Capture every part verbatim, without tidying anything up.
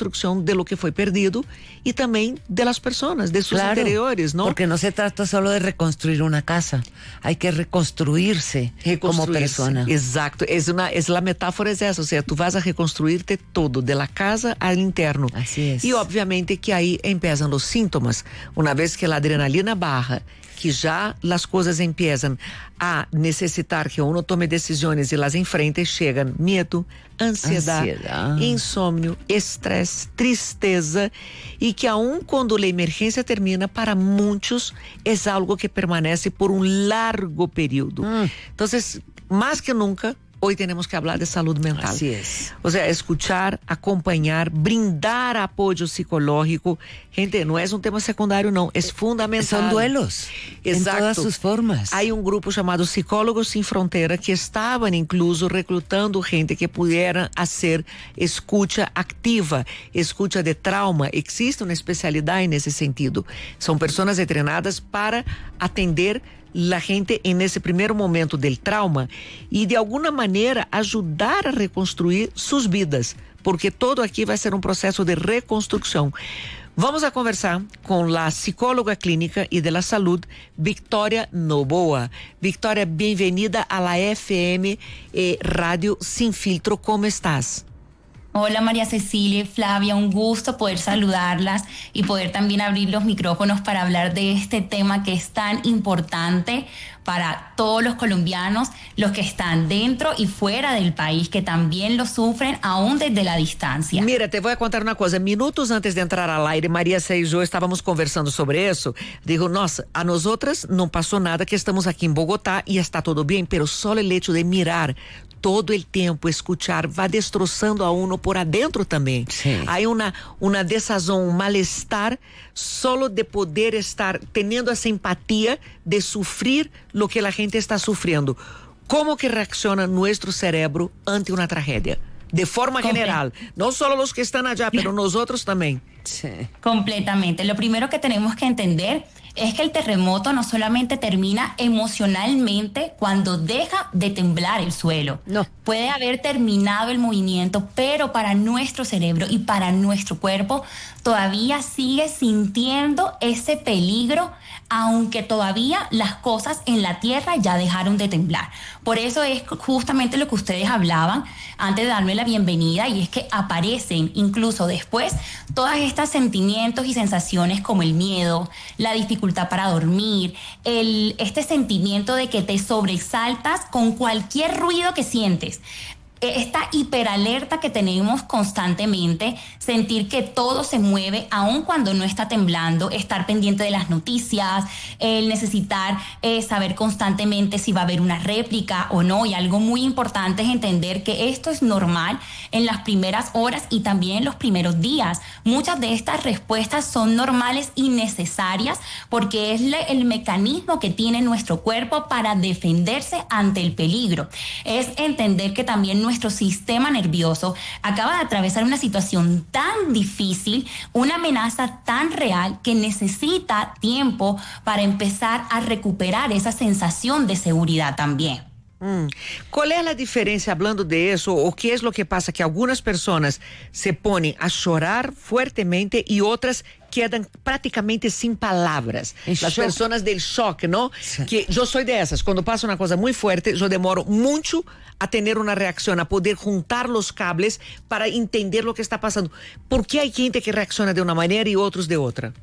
reconstrucción de lo que fue perdido y también de las personas, de sus claro, interiores, ¿no? Porque no se trata solo de reconstruir una casa, hay que reconstruirse, como persona. Exacto, es, una, es la metáfora es esa, o sea, tú vas a reconstruirte todo, de la casa al interno. Así es. Y obviamente que ahí empiezan los síntomas, una vez que la adrenalina baja, que já as coisas empiezam a necessitar que uno tome decisões e las enfrente, chegam medo, ansiedade, ansiedade, insônio, estresse, tristeza, e que aun quando a emergência termina, para muitos é algo que permanece por um largo período. Hum. Então, mais que nunca, hoy tenemos que hablar de salud mental. Así es. O sea, escuchar, acompañar, brindar apoyo psicológico. Gente, no es un tema secundario, no, es fundamental. Son duelos. Exacto. En todas sus formas. Hay un grupo llamado Psicólogos Sin Frontera que estaban incluso reclutando gente que pudiera hacer escucha activa, escucha de trauma. Existe una especialidad en ese sentido. Son personas entrenadas para atender la gente en ese primer momento del trauma y de alguna manera ayudar a reconstruir sus vidas, porque todo aquí va a ser un proceso de reconstrucción. Vamos a conversar con la psicóloga clínica y de la salud, Victoria Noboa. Victoria, bienvenida a la F M eh, Radio Sin Filtro. ¿Cómo estás? Hola María Cecilia y Flavia, un gusto poder saludarlas y poder también abrir los micrófonos para hablar de este tema que es tan importante para todos los colombianos, los que están dentro y fuera del país, que también lo sufren aún desde la distancia. Mira, te voy a contar una cosa. Minutos antes de entrar al aire, María C y yo estábamos conversando sobre eso. Digo, nossa, a nosotras no pasó nada, que estamos aquí en Bogotá y está todo bien, pero solo el hecho de mirar todo el tiempo, escuchar, va destrozando a uno por adentro también. Sí. Hay una, una desazón, un malestar solo de poder estar teniendo esa empatía de sufrir lo que la gente está sufriendo. ¿Cómo que reacciona nuestro cerebro ante una tragedia? De forma Comple- general, no solo los que están allá, pero nosotros también. Sí. Completamente. Lo primero que tenemos que entender es que el terremoto no solamente termina emocionalmente cuando deja de temblar el suelo. No. Puede haber terminado el movimiento, pero para nuestro cerebro y para nuestro cuerpo todavía sigue sintiendo ese peligro, aunque todavía las cosas en la tierra ya dejaron de temblar. Por eso es justamente lo que ustedes hablaban antes de darme la bienvenida, y es que aparecen incluso después todos estos sentimientos y sensaciones como el miedo, la dificultad para dormir, el, este sentimiento de que te sobresaltas con cualquier ruido que sientes. Esta hiperalerta que tenemos constantemente, sentir que todo se mueve aun cuando no está temblando, estar pendiente de las noticias, el necesitar eh, saber constantemente si va a haber una réplica o no. Y algo muy importante es entender que esto es normal en las primeras horas y también en los primeros días. Muchas de estas respuestas son normales y necesarias porque es le, el mecanismo que tiene nuestro cuerpo para defenderse ante el peligro. Es entender que también nuestro Nuestro sistema nervioso acaba de atravesar una situación tan difícil, una amenaza tan real, que necesita tiempo para empezar a recuperar esa sensación de seguridad también. Hum. Qual é a diferença, hablando de isso, o que é o que passa? Que algumas pessoas se põem a chorar fuertemente e outras quedam praticamente sem palavras. As pessoas del choque, não? Sí. Que eu sou dessas. Quando passa uma coisa muito forte, eu demoro muito a ter uma reação, a poder juntar os cables para entender o que está passando. ¿Por que há gente que reacciona de uma maneira e outros de outra?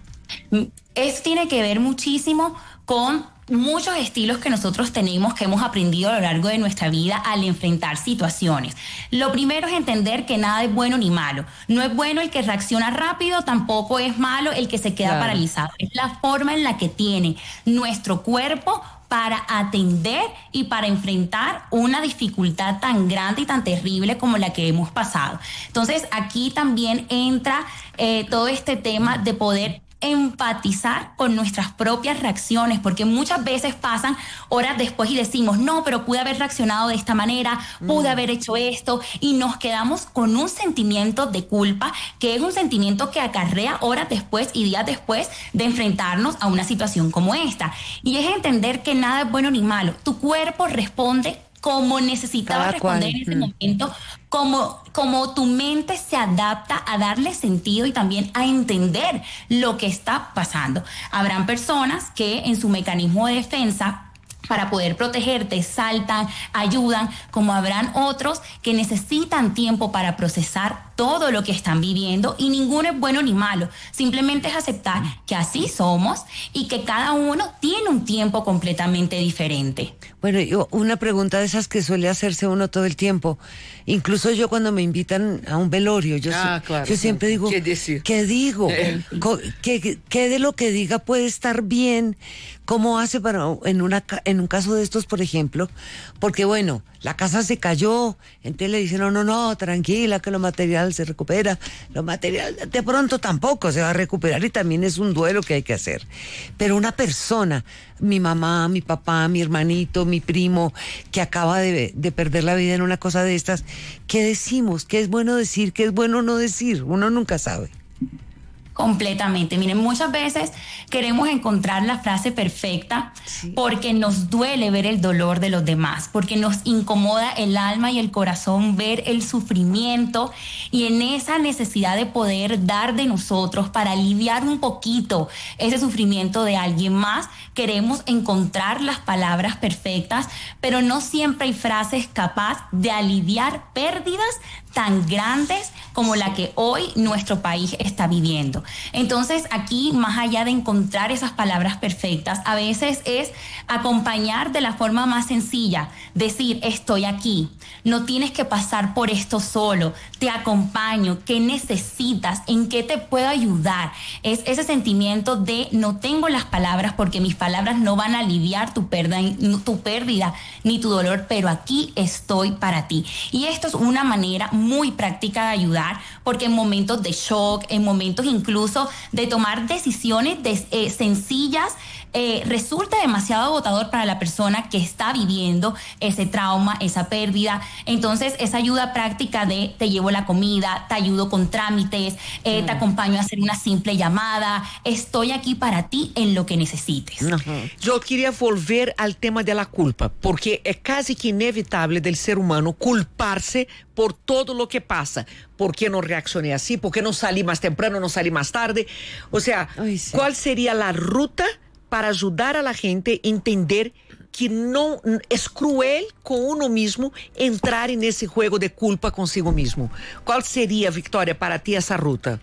Eso tiene que ver muchísimo con muchos estilos que nosotros tenemos, que hemos aprendido a lo largo de nuestra vida al enfrentar situaciones. Lo primero es entender que nada es bueno ni malo. No es bueno el que reacciona rápido, tampoco es malo el que se queda claro. paralizado. Es la forma en la que tiene nuestro cuerpo para atender y para enfrentar una dificultad tan grande y tan terrible como la que hemos pasado. Entonces, aquí también entra eh, todo este tema de poder empatizar con nuestras propias reacciones, porque muchas veces pasan horas después y decimos, no, pero pude haber reaccionado de esta manera, pude mm. haber hecho esto, y nos quedamos con un sentimiento de culpa, que es un sentimiento que acarrea horas después y días después de enfrentarnos a una situación como esta. Y es entender que nada es bueno ni malo. Tu cuerpo responde como necesitabas Cada cual. responder en ese Mm. momento, como, como tu mente se adapta a darle sentido y también a entender lo que está pasando. Habrán personas que en su mecanismo de defensa, para poder protegerte, saltan, ayudan, como habrán otros que necesitan tiempo para procesar todo lo que están viviendo, y ninguno es bueno ni malo, simplemente es aceptar que así somos y que cada uno tiene un tiempo completamente diferente. Bueno, yo, una pregunta de esas que suele hacerse uno todo el tiempo, incluso yo cuando me invitan a un velorio, yo, Ah, si- claro. yo siempre digo, ¿Qué decir? ¿qué digo? Eh. Co- ¿Qué, qué de lo que diga puede estar bien? ¿Cómo hace para en una ca- en un caso de estos, por ejemplo? Porque bueno, la casa se cayó, entonces le dicen, no, no, no, tranquila, que lo material se recupera. Lo material de pronto tampoco se va a recuperar y también es un duelo que hay que hacer. Pero una persona, mi mamá, mi papá, mi hermanito, mi primo, que acaba de, de perder la vida en una cosa de estas, ¿qué decimos? ¿Qué es bueno decir? ¿Qué es bueno no decir? Uno nunca sabe. Completamente. Miren, muchas veces queremos encontrar la frase perfecta Sí. porque nos duele ver el dolor de los demás, porque nos incomoda el alma y el corazón ver el sufrimiento, y en esa necesidad de poder dar de nosotros para aliviar un poquito ese sufrimiento de alguien más, queremos encontrar las palabras perfectas, pero no siempre hay frases capaces de aliviar pérdidas tan grandes como la que hoy nuestro país está viviendo. Entonces, aquí, más allá de encontrar esas palabras perfectas, a veces es acompañar de la forma más sencilla, decir, estoy aquí, no tienes que pasar por esto solo, te acompaño, ¿qué necesitas? ¿En qué te puedo ayudar? Es ese sentimiento de no tengo las palabras porque mis palabras no van a aliviar tu pérdida, tu pérdida ni tu dolor, pero aquí estoy para ti. Y esto es una manera muy práctica de ayudar, porque en momentos de shock, en momentos incluso de tomar decisiones de, eh, sencillas, eh, resulta demasiado agotador para la persona que está viviendo ese trauma, esa pérdida. Entonces, esa ayuda práctica de te llevo la comida, te ayudo con trámites, eh, mm. te acompaño a hacer una simple llamada, estoy aquí para ti en lo que necesites. Uhum. Eu queria volver ao tema da culpa, porque é quase que inevitável del ser humano culpar-se por todo lo que pasa. ¿Por qué no reaccioné así? ¿Por qué no salí más temprano, no salí más tarde? O sea, Ay, sí. ¿cuál sería la ruta para ayudar a la gente a entender que no es cruel con uno mismo entrar en ese juego de culpa consigo mismo? ¿Cuál sería, Victoria, para ti esa ruta?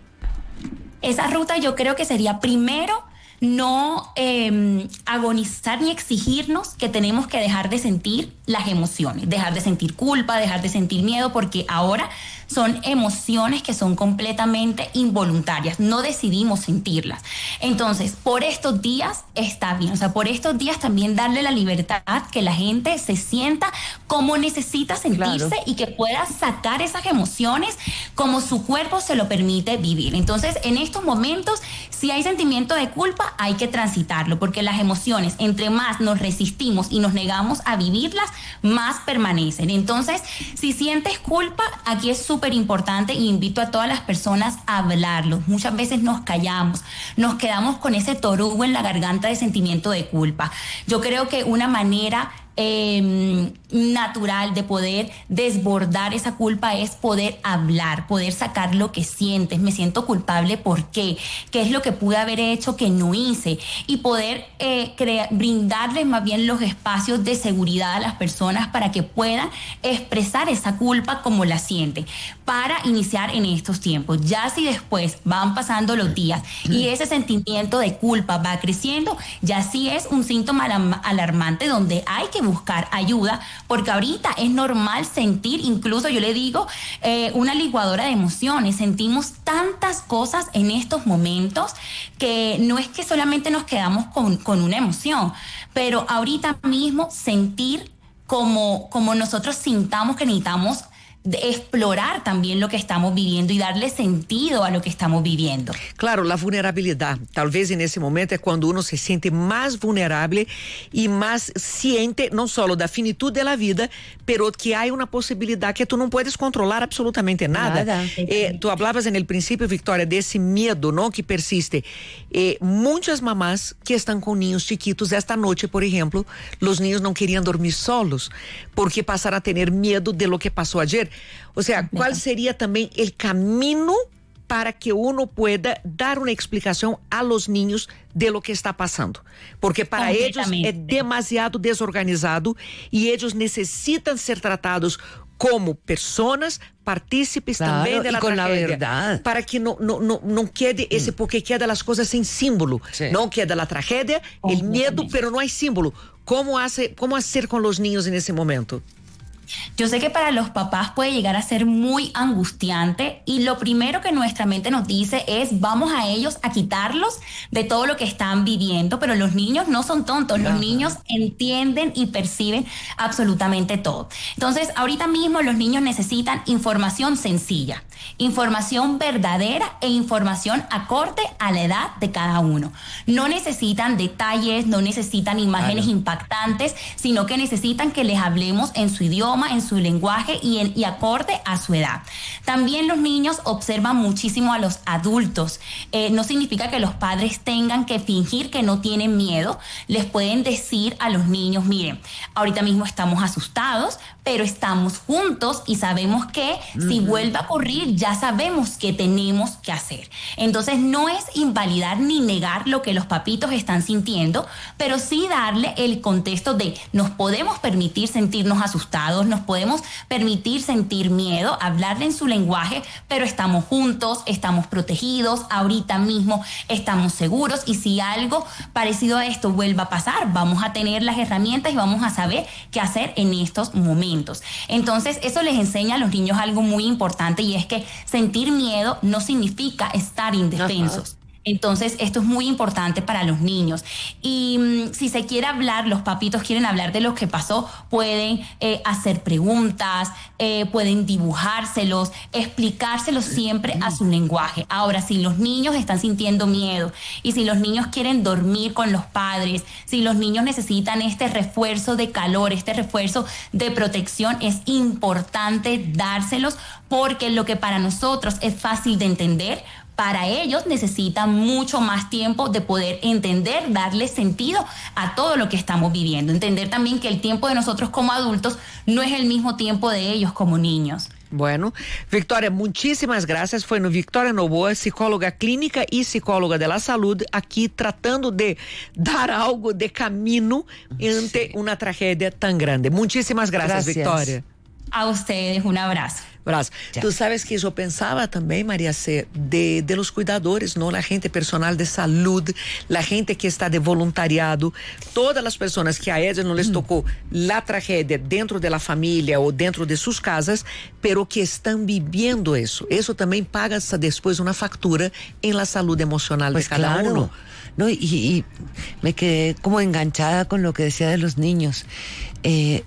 Esa ruta yo creo que sería primero no eh, agonizar ni exigirnos que tenemos que dejar de sentir las emociones, dejar de sentir culpa, dejar de sentir miedo, porque ahora son emociones que son completamente involuntarias, no decidimos sentirlas. Entonces, por estos días está bien, o sea, por estos días también darle la libertad que la gente se sienta como necesita sentirse, claro, y que pueda sacar esas emociones como su cuerpo se lo permite vivir. Entonces, en estos momentos, si hay sentimiento de culpa, hay que transitarlo, porque las emociones, entre más nos resistimos y nos negamos a vivirlas, más permanecen. Entonces, si sientes culpa, aquí es súper importante y invito a todas las personas a hablarlo. Muchas veces nos callamos, nos quedamos con ese torugo en la garganta de sentimiento de culpa. Yo creo que una manera Eh, natural de poder desbordar esa culpa es poder hablar, poder sacar lo que sientes. Me siento culpable, ¿por qué? ¿Qué es lo que pude haber hecho que no hice? Y poder eh, crea- brindarles más bien los espacios de seguridad a las personas para que puedan expresar esa culpa como la sienten, para iniciar en estos tiempos. Ya si después van pasando los días y ese sentimiento de culpa va creciendo, ya sí es un síntoma alarm- alarmante donde hay que buscar ayuda, porque ahorita es normal sentir, incluso yo le digo, eh, una licuadora de emociones. Sentimos tantas cosas en estos momentos que no es que solamente nos quedamos con, con una emoción, pero ahorita mismo sentir como, como nosotros sintamos que necesitamos de explorar también lo que estamos viviendo y darle sentido a lo que estamos viviendo. Claro, la vulnerabilidad, talvez nesse momento é quando uno se sente mais vulnerável e mais ciente, não só da finitude da vida, pero que há uma possibilidade que tu não puedes controlar absolutamente nada. nada. Eh, tu hablabas no princípio, Victoria, desse medo, não, que persiste. Eh, muitas mamás que estão com ninhos chiquitos esta noite, por exemplo, os ninhos não queriam dormir solos porque passaram a ter medo de lo que passou ayer. O sea, ¿cuál sería también el camino para que uno pueda dar una explicación a los niños de lo que está pasando? Porque para ellos es demasiado desorganizado y ellos necesitan ser tratados como personas partícipes claro, también de la con tragedia, la verdad, para que no no no no quede ese, porque queda las cosas sin símbolo, sí. No queda la tragedia, el miedo, pero no hay símbolo. ¿Cómo hace, cómo hacer con los niños en ese momento? Yo sé que para los papás puede llegar a ser muy angustiante y lo primero que nuestra mente nos dice es vamos a ellos a quitarlos de todo lo que están viviendo, pero los niños no son tontos, los Ajá. niños entienden y perciben absolutamente todo. Entonces, ahorita mismo los niños necesitan información sencilla, información verdadera e información acorde a la edad de cada uno. No necesitan detalles, no necesitan imágenes claro. impactantes, sino que necesitan que les hablemos en su idioma, en su lenguaje y, en, y acorde a su edad. También los niños observan muchísimo a los adultos. Eh, no significa que los padres tengan que fingir que no tienen miedo. Les pueden decir a los niños, miren, ahorita mismo estamos asustados, pero estamos juntos y sabemos que uh-huh. si vuelve a ocurrir, ya sabemos qué tenemos que hacer. Entonces no es invalidar ni negar lo que los papitos están sintiendo, pero sí darle el contexto de nos podemos permitir sentirnos asustados, nos podemos permitir sentir miedo, hablarle en su lenguaje, pero estamos juntos, estamos protegidos, ahorita mismo estamos seguros y si algo parecido a esto vuelva a pasar, vamos a tener las herramientas y vamos a saber qué hacer en estos momentos. Entonces, eso les enseña a los niños algo muy importante y es que sentir miedo no significa estar indefensos. Ajá. Entonces, esto es muy importante para los niños. Y mmm, si se quiere hablar, los papitos quieren hablar de lo que pasó, pueden eh, hacer preguntas, eh, pueden dibujárselos, explicárselos siempre a su lenguaje. Ahora, si los niños están sintiendo miedo y si los niños quieren dormir con los padres, si los niños necesitan este refuerzo de calor, este refuerzo de protección, es importante dárselos porque lo que para nosotros es fácil de entender, para ellos necesitan mucho más tiempo de poder entender, darle sentido a todo lo que estamos viviendo. Entender también que el tiempo de nosotros como adultos no es el mismo tiempo de ellos como niños. Bueno, Victoria, muitíssimas graças. Foi no Victoria Noboa, psicóloga clínica e psicóloga da saúde, aqui tratando de dar algo de caminho ante uma tragédia tão grande. Muitíssimas graças, Victoria. A ustedes, un abrazo. Abrazo. Tú sabes que yo pensaba también, María C., de, de los cuidadores, ¿no? La gente personal de salud, la gente que está de voluntariado, todas las personas que a ellos no les tocó mm. la tragedia dentro de la familia o dentro de sus casas, pero que están viviendo eso. Eso también paga después una factura en la salud emocional pues de cada claro. uno. No, y, y me quedé como enganchada con lo que decía de los niños. Eh,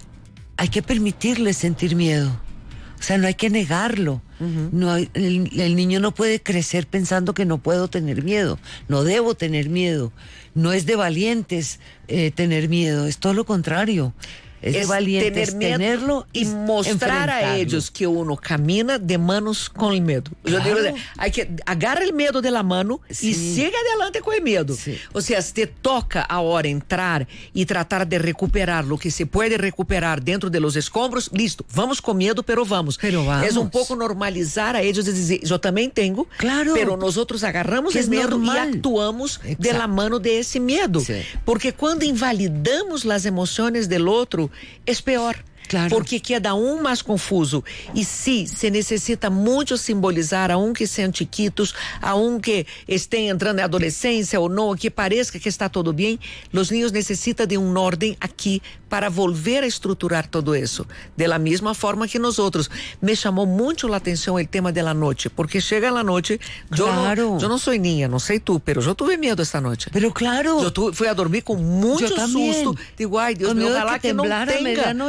hay que permitirles sentir miedo. O sea, no hay que negarlo. Uh-huh. No hay, el, el niño no puede crecer pensando que no puedo tener miedo, no debo tener miedo. No es de valientes eh, tener miedo, es todo lo contrario. Es, es de valientes tener tenerlo y mostrar a ellos que uno camina de manos con el miedo. Claro. Yo digo, hay que agarrar el miedo de la mano sí. y siga adelante con el miedo. Sí. O sea, te toca ahora entrar y tratar de recuperar lo que se puede recuperar dentro de los escombros, listo, vamos con miedo, pero vamos. Pero vamos. Es un poco normalizar a ellos y decir, yo también tengo, claro. pero nosotros agarramos el miedo normal. Y actuamos Exacto. de la mano de ese miedo. Sí. Porque cuando invalidamos las emociones del otro, es peor. Claro. Porque queda um mais confuso. E se se necessita muito simbolizar a um que são chiquitos, a um que estén entrando na adolescência ou não, que pareça que está tudo bem, os niños necessitam de um ordem aqui para volver a estruturar todo isso. De la mesma forma que nós outros. Me chamou muito a atenção o tema da noite, porque chega a noite, claro. eu não, eu não sou niña, não sei tu, pero eu tive medo esta noite. Pero claro. Eu tu, fui a dormir com muito susto. Digo, ai Deus meu, ojalá que, que não tenha. Ojalá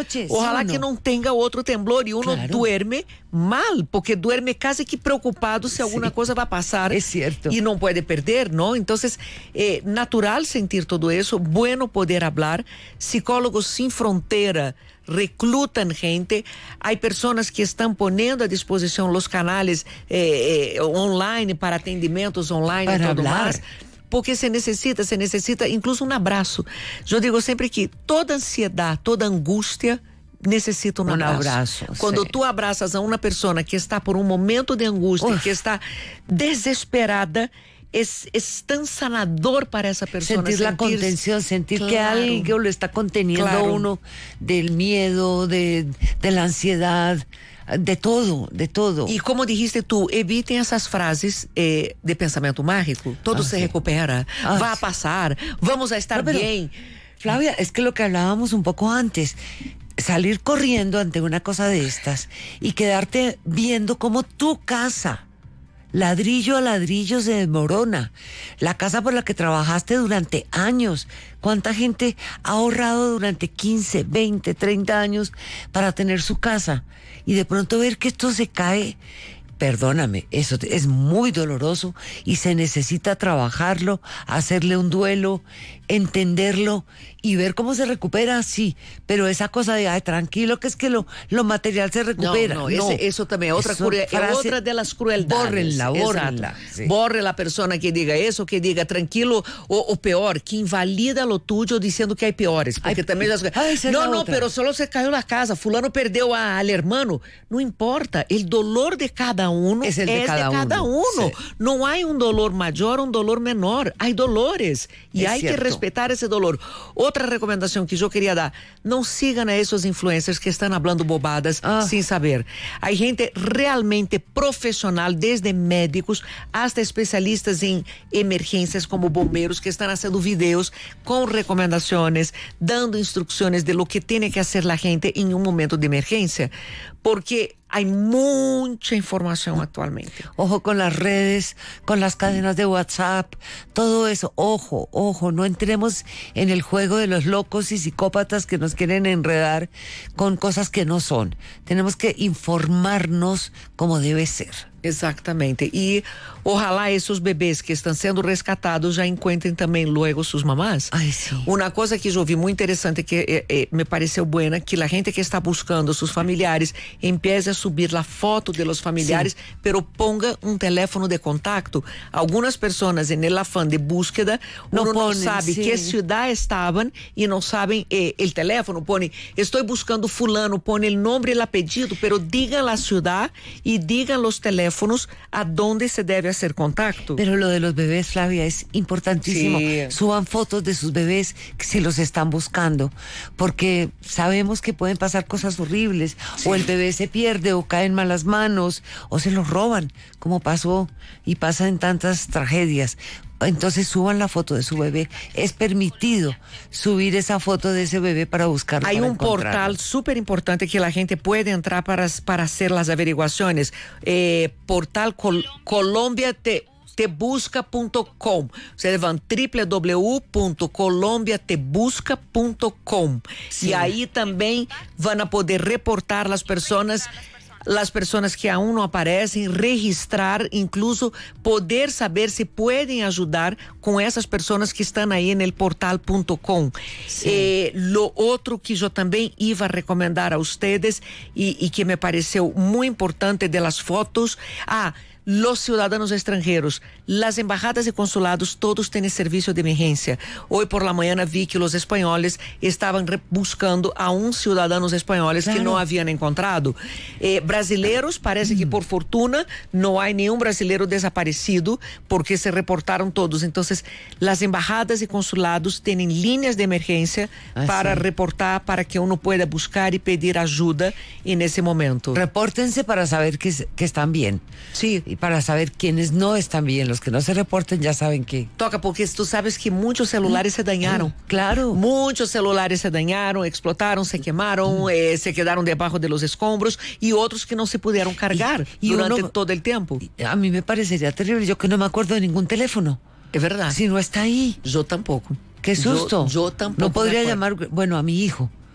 ojalá no. que no tenga otro temblor y uno Claro. duerme mal, porque duerme casi que preocupado si alguna Sí. cosa va a pasar. Es cierto. Y no puede perder, ¿no? Entonces, eh, natural sentir todo eso, bueno poder hablar. Psicólogos Sin Frontera reclutan gente. Hay personas que están poniendo a disposición los canales eh, eh, online para atendimentos online Para y todo hablar. más. Porque se necesita, se necesita incluso um abraço. Eu digo sempre que toda ansiedade, toda angústia necessita um, Um abraço. abraço, Quando sim. tu abraças a uma pessoa que está por um momento de angústia, Uf. que está desesperada, es, es tan sanador para esa persona. Sentir la sentirse- contención, sentir que Claro. algo lo está conteniendo a Claro. uno del miedo, de, de la ansiedad, de todo, de todo. E como dijiste tu, evitem essas frases eh, de pensamento mágico. Todo Ah, se sí. recupera, Ah, vai sí. passar, vamos a estar No, pero, bien. Flavia, es que lo que hablábamos un poco antes, salir corriendo ante una cosa de estas y quedarte viendo cómo tu casa, ladrillo a ladrillo, se desmorona. La casa por la que trabajaste durante años. ¿Cuánta gente ha ahorrado durante quince, veinte, treinta años para tener su casa? Y de pronto ver que esto se cae. Perdóname, eso es muy doloroso y se necesita trabajarlo, hacerle un duelo, entenderlo y ver cómo se recupera, sí, pero esa cosa de, ay, tranquilo, que es que lo, lo material se recupera. No, no, ese- eso também é outra, Eso, cruel, é frase, outra delas crueldades. Bórrenla, bórrenla. Exato. Sí. Borre a persona que diga isso, que diga tranquilo, ou, ou pior, que invalida lo tuyo dizendo que há piores. Porque Ai, também já... ai, essa é Não, a não, outra. pero solo se caiu na casa, fulano perdeu a, al hermano. Não importa, o dolor de cada um Es é el de de cada cada uno, um. sí. Não há um dolor maior ou um dolor menor. Há dolores. E Es há que cierto. respeitar esse dolor. Outra recomendação que eu queria dar, não sigam a esses influencers que estão falando bobadas Ah. sem saber. Há gente realmente profissional, desde médicos hasta especialistas em emergências como bombeiros, que estão fazendo vídeos com recomendações, dando instruções de lo que tem que fazer a gente em um momento de emergência, porque há muita informação atualmente. Ojo con las redes, con las cadenas de WhatsApp, todo eso. Ojo, ojo, no entremos en el juego de los locos y psicópatas que nos quieren enredar con cosas que no son. Tenemos que informarnos como debe ser. Exatamente. E ojalá esses bebês que estão sendo rescatados já encontrem também logo suas mamás. Ai, sim. Uma coisa que eu ouvi muito interessante que eh, eh, me pareceu buena, que a gente que está buscando seus familiares empiece a subir a foto de los familiares, Sim. pero ponga um teléfono de contacto. Algumas pessoas en el afán de búsqueda Não uno não ponem, sabe sim. que cidade estavam e não sabem eh, el teléfono. Põe, estou buscando fulano, põe o nome e o apelido, pero diga a cidade e diga os teléfonos a dónde se debe hacer contacto. Pero lo de los bebés, Flavia, es importantísimo. Sí. Suban fotos de sus bebés que si los están buscando, porque sabemos que pueden pasar cosas horribles, o el bebé se pierde, o cae en malas manos, o se los roban, como pasó y pasa en tantas tragedias. Entonces suban la foto de su bebé. Es permitido subir esa foto de ese bebé para buscarlo. Hay para un portal encontrarlo. súper importante que la gente puede entrar para, para hacer las averiguaciones. Eh, portal Col Colombia te tebusca punto com. Ustedes van w w w punto colombia te busca punto com. Sí. Y ahí también van a poder reportar las personas las personas que aún no aparecen, registrar, incluso poder saber si pueden ayudar con esas personas que están ahí en el portal punto com. Sí. Eh, lo otro que yo también iba a recomendar a ustedes y, y que me pareció muy importante de las fotos, ah, los ciudadanos extranjeros, las embajadas y consulados, todos tienen servicio de emergencia. Hoy por la mañana vi que los españoles estaban buscando a uns ciudadanos espanhóis claro. que não haviam encontrado. Eh, brasileiros, parece que por fortuna não há nenhum brasileiro desaparecido, porque se reportaram todos. Então, as embajadas e consulados têm linhas de emergência ah, para sim. reportar, para que uno pueda buscar e pedir ajuda nesse momento. Repórtense para saber que, que están bien. Sí. Y para saber quiénes no están bien. Los que no se reporten ya saben que... Toca, porque tú sabes que muchos celulares se dañaron. Claro. Muchos celulares se dañaron, explotaron, se quemaron, mm. eh, se quedaron debajo de los escombros y otros que no se pudieron cargar y, y durante uno, todo el tiempo. A mí me parecería terrible. Yo que no me acuerdo de ningún teléfono. Es verdad. Si no está ahí. Yo tampoco. Qué susto. Yo, yo tampoco. No podría llamar, bueno, a mi hijo.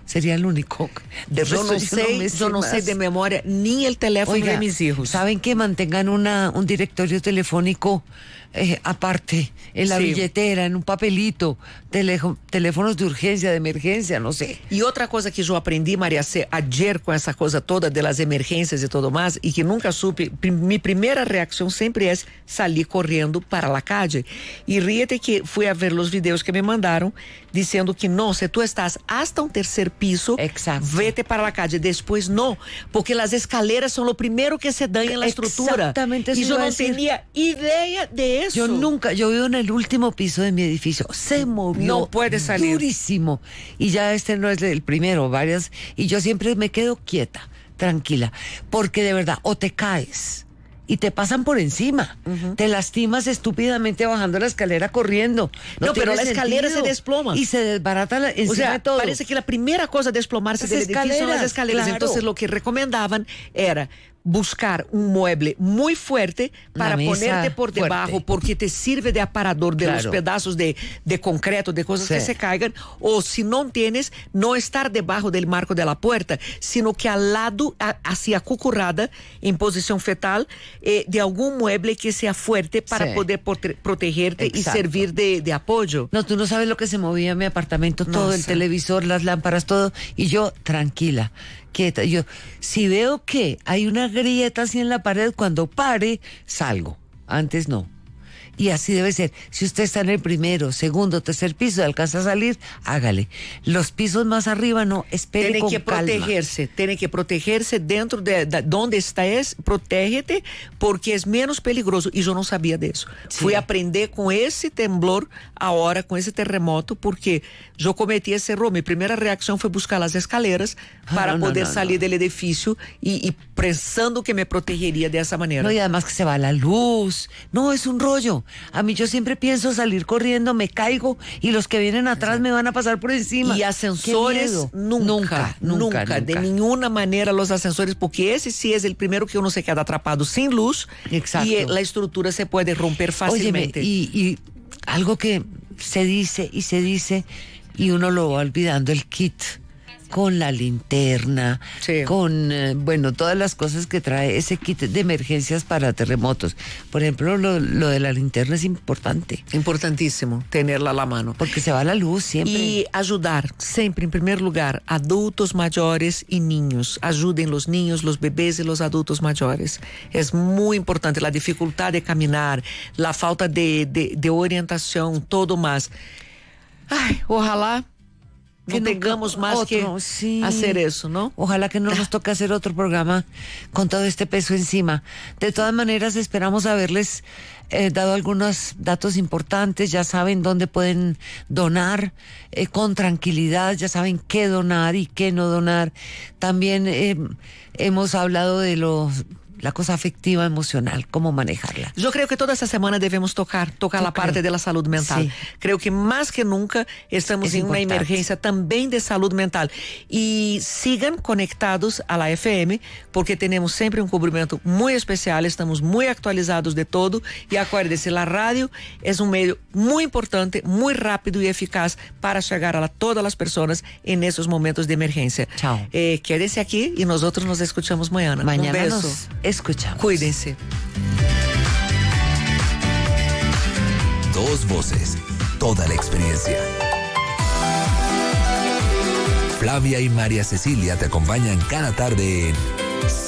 Sería el único. De Yo no sé, yo no sé de memoria ni el teléfono Oiga, de mis hijos. ¿saben que mantengan una, un directorio telefónico eh, aparte, en la Sí. billetera, en un papelito, telejo- teléfonos de urgencia, de emergencia, no sé? E outra coisa que eu aprendi, Maria C, ayer com essa coisa toda das emergências e tudo mais, e que nunca supe, prim, minha primeira reação sempre é sair correndo para a calle. E ríete que fui a ver os vídeos que me mandaram, dizendo que não, se tu estás hasta um terceiro piso, Exacto. vete para a calle. Depois não, porque as escaleras são o primeiro que se daña na estrutura. Exactamente eso E eu iba a não decir. tinha ideia de isso. Yo nunca, yo vivo en el último piso de mi edificio, se movió No puede salir. durísimo, y ya este no es el primero, varias, y yo siempre me quedo quieta, tranquila, porque de verdad, o te caes y te pasan por encima, te lastimas estúpidamente bajando la escalera corriendo. No, pero tiene la escalera sentido. se desploma. Y se desbarata la, encima O sea, de todo. parece que la primera cosa a desplomarse Las del edificio son las escaleras, escaleras. claro. Entonces lo que recomendaban era buscar un mueble muy fuerte para Una mesa ponerte por fuerte. debajo, porque te sirve de aparador de Claro. los pedazos de, de concreto, de cosas Sí. que se caigan, o si no tienes, no estar debajo del marco de la puerta, sino que al lado, a, así acucurrada, en posición fetal, eh, de algún mueble que sea fuerte para Sí. poder prote- protegerte y Exacto. servir de, de apoyo. No, tú no sabes lo que se movía en mi apartamento, No todo el sé. televisor, las lámparas, todo, y yo tranquila, quieta. Yo, si veo que hay una grieta así en la pared, cuando pare, salgo. Antes no. Y así debe ser. Si usted está en el primero, segundo, tercer piso y alcanza a salir, hágale. Los pisos más arriba no, espere Tiene con que calma. protegerse, tiene que protegerse dentro de, de donde estás, protégete, porque es menos peligroso. Y yo no sabía de eso. Sí. Fui a aprender con ese temblor ahora, con ese terremoto, porque yo cometí ese error. Mi primera reacción fue buscar las escaleras Ah, para no, no, poder no, salir no. del edificio y, y pensando que me protegería de esa manera. No, y además que se va la luz. No, es un rollo. A mí yo siempre pienso salir corriendo, me caigo y los que vienen atrás me van a pasar por encima. Y Qué ascensores, miedo. nunca, nunca, nunca, de nunca. ninguna manera los ascensores, porque ese sí es el primero que uno se queda atrapado sin luz. Exacto. Y eh, la estructura se puede romper Óyeme, fácilmente. y, y algo que se dice y se dice y uno lo va olvidando, el kit con la linterna, Sí. con, eh, bueno, todas las cosas que trae ese kit de emergencias para terremotos. Por ejemplo, lo, lo de la linterna es importante, Importantísimo tenerla a la mano. porque se va la luz siempre. Y ayudar, siempre en primer lugar, adultos mayores y niños. Ayuden los niños, los bebés y los adultos mayores. Es muy importante la dificultad de caminar, la falta de, de, de orientación, todo más. Ay, ojalá Que no nunca- tengamos más otro, que sí. hacer eso, ¿no? Ojalá que no nos toque hacer otro programa con todo este peso encima. De todas maneras, esperamos haberles eh, dado algunos datos importantes. Ya saben dónde pueden donar eh, con tranquilidad, ya saben qué donar y qué no donar. También eh, hemos hablado de los la cosa afectiva, emocional, cómo manejarla. Yo creo que toda esta semana debemos tocar, tocar la Tocar. parte de la salud mental. Sí. Creo que más que nunca estamos Es en una importante. emergencia también de salud mental. Y sigan conectados a la F M, porque tenemos siempre un cubrimiento muy especial, estamos muy actualizados de todo. Y acuérdense, la radio es un medio muy importante, muy rápido y eficaz para llegar a todas las personas en esos momentos de emergencia. Chao. Eh, quédense aquí y nosotros nos escuchamos mañana. Mañana un beso. nos escuchamos. Cuídense. Dos voces, toda la experiencia. Flavia y María Cecilia te acompañan cada tarde en